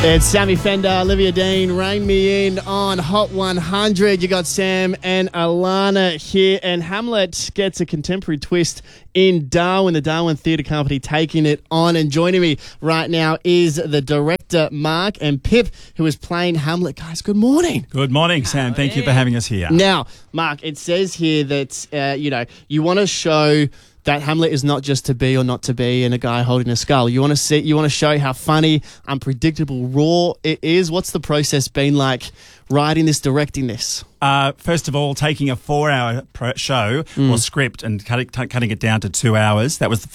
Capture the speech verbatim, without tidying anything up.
It's Sammy Fender, Olivia Dean, Rain Me In on Hot one hundred. You got Sam and Alana here, and Hamlet gets a contemporary twist in Darwin, the Darwin Theatre Company taking it on. And joining me right now is the director, Mark, and Pip, who is playing Hamlet. Guys, good morning. Good morning, Sam. Thank you for having us here. Now, Mark, it says here that, uh, you know, you want to show that Hamlet is not just to be or not to be and a guy holding a skull. You want to see, you want to show how funny, unpredictable, raw it is. What's the process been like writing this, directing this? Uh, first of all, taking a four-hour pro- show Mm. or script and cutting, t- cutting it down to two hours. That was the